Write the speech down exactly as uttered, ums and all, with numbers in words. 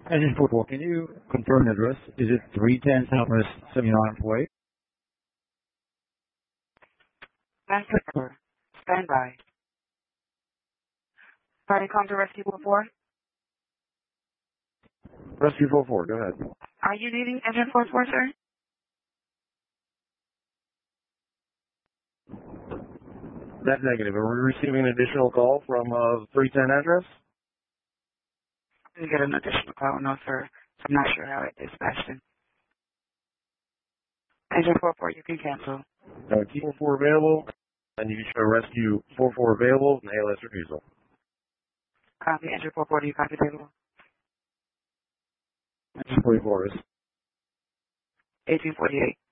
Engine four four, can you confirm the address? Is it three ten Southwest seventy-nine Way? Master, stand by. Party come to Rescue four four? Rescue four four, go ahead. Are you needing Engine four four, sir? That's negative. Are we receiving an additional call from uh, the three ten address? I didn't get an additional call, no, sir. I'm not sure how it dispatched in. Engine four four, you can cancel. Uh, keep four four available, and you can show Rescue four four available and A L S refusal. Copy, Engine four four, do you copy available? Engine forty-four is. eighteen forty-eight.